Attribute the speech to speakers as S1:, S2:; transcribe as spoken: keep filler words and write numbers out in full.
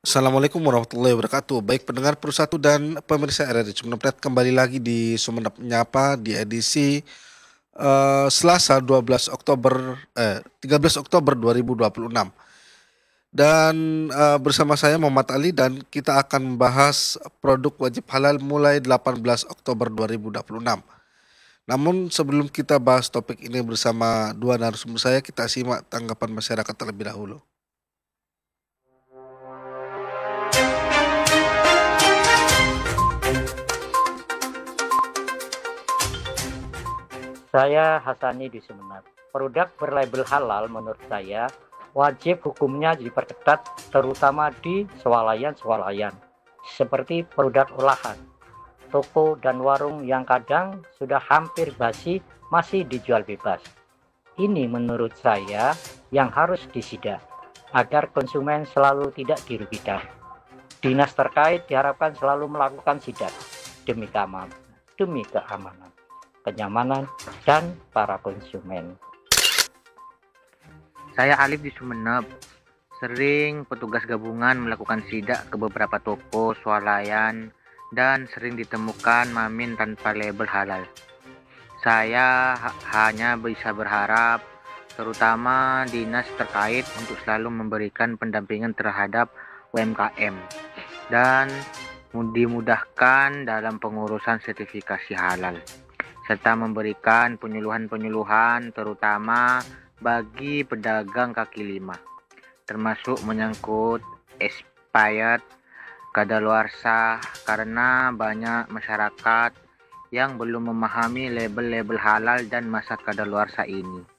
S1: Assalamualaikum warahmatullahi wabarakatuh. Baik pendengar Perursatu dan pemirsa R R I Sumeneb, kembali lagi di Sumeneb Menyapa di edisi eh, Selasa dua belas Oktober eh tiga belas Oktober dua ribu dua puluh enam. Dan eh, bersama saya Muhammad Ali dan kita akan membahas produk wajib halal mulai delapan belas Oktober dua ribu dua puluh enam. Namun sebelum kita bahas topik ini bersama dua narasumber saya, kita simak tanggapan masyarakat terlebih dahulu.
S2: Saya Hasani di Sumeneb. Produk berlabel halal menurut saya wajib hukumnya diperketat, terutama di swalayan-swalayan seperti produk olahan. Toko dan warung yang kadang sudah hampir basi masih dijual bebas. Ini menurut saya yang harus disidak agar konsumen selalu tidak dirugikan. Dinas terkait diharapkan selalu melakukan sidak demi keamanan, demi keamanan, kenyamanan, dan para konsumen.
S3: Saya Alif di Sumeneb. Sering petugas gabungan melakukan sidak ke beberapa toko, swalayan, dan sering ditemukan mamin tanpa label halal. Saya ha- hanya bisa berharap, terutama dinas terkait untuk selalu memberikan pendampingan terhadap U M K M dan dimudahkan dalam pengurusan sertifikasi halal, serta memberikan penyuluhan-penyuluhan terutama bagi pedagang kaki lima, termasuk menyangkut expired, kadaluarsa, karena banyak masyarakat yang belum memahami label-label halal dan masa kadaluarsa ini.